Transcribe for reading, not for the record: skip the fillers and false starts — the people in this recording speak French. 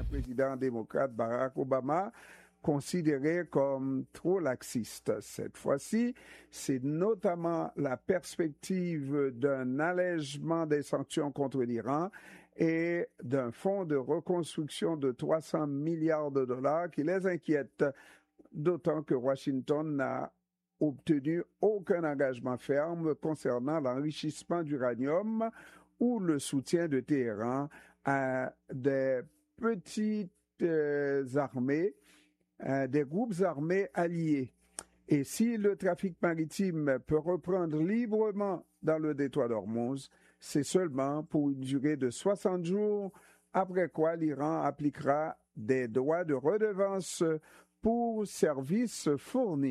l'ancien président démocrate Barack Obama considéré comme trop laxiste. Cette fois-ci, c'est notamment la perspective d'un allègement des sanctions contre l'Iran et d'un fonds de reconstruction de 300 milliards de dollars qui les inquiète, d'autant que Washington n'a obtenu aucun engagement ferme concernant l'enrichissement d'uranium ou le soutien de Téhéran à des petites armées, des groupes armés alliés. Et si le trafic maritime peut reprendre librement dans le détroit d'Ormuz, c'est seulement pour une durée de 60 jours, après quoi l'Iran appliquera des droits de redevance pour services fournis.